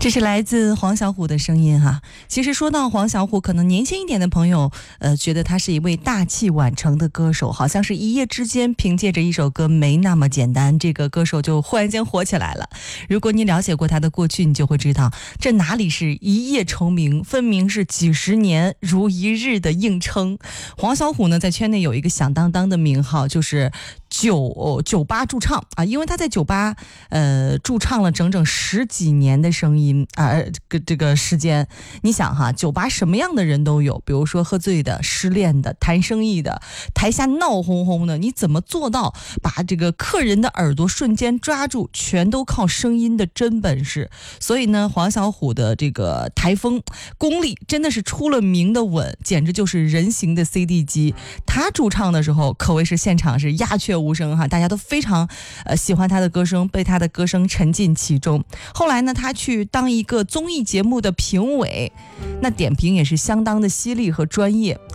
这是来自黄小琥的声音哈。其实说到黄小琥，可能年轻一点的朋友觉得他是一位大器晚成的歌手，好像是一夜之间凭借着一首歌没那么简单，这个歌手就忽然间火起来了。如果你了解过他的过去，你就会知道这哪里是一夜成名，分明是几十年如一日的硬撑。黄小琥呢在圈内有一个响当当的名号，就是酒吧驻唱啊，因为他在酒吧驻唱了整整10几年的声音这个时间。你想哈，酒吧什么样的人都有，比如说喝醉的、失恋的、谈生意的，台下闹哄哄的，你怎么做到把这个客人的耳朵瞬间抓住，全都靠声音的真本事。所以呢，黄小琥的这个台风功力真的是出了名的稳，简直就是人形的 CD 机。他驻唱的时候可谓是现场是鸦雀无声哈，大家都非常喜欢他的歌声，被他的歌声沉浸其中。后来呢，他去当一个综艺节目的评委，那点评也是相当的犀利和专业。